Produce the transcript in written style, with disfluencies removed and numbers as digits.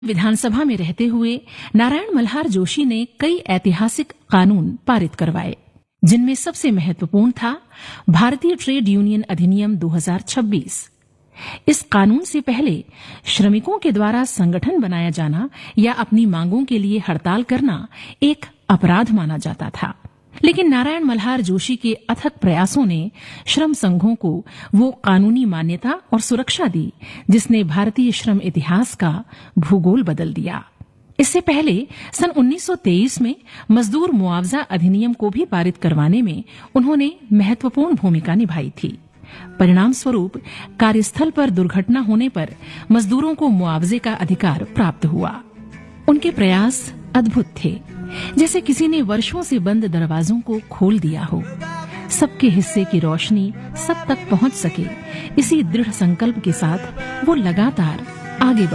विधानसभा में रहते हुए नारायण मल्हार जोशी ने कई ऐतिहासिक कानून पारित करवाए, जिनमें सबसे महत्वपूर्ण था भारतीय ट्रेड यूनियन अधिनियम 2026। इस कानून से पहले श्रमिकों के द्वारा संगठन बनाया जाना या अपनी मांगों के लिए हड़ताल करना एक अपराध माना जाता था, लेकिन नारायण मल्हार जोशी के अथक प्रयासों ने श्रम संघों को वो कानूनी मान्यता और सुरक्षा दी जिसने भारतीय श्रम इतिहास का भूगोल बदल दिया। इससे पहले सन 1923 में मजदूर मुआवजा अधिनियम को भी पारित करवाने में उन्होंने महत्वपूर्ण भूमिका निभाई थी। परिणाम स्वरूप कार्यस्थल पर दुर्घटना होने पर मजदूरों को मुआवजे का अधिकार प्राप्त हुआ। उनके प्रयास अद्भुत थे, जैसे किसी ने वर्षों से बंद दरवाजों को खोल दिया हो। सबके हिस्से की रोशनी सब तक पहुंच सके, इसी दृढ़ संकल्प के साथ वो लगातार आगे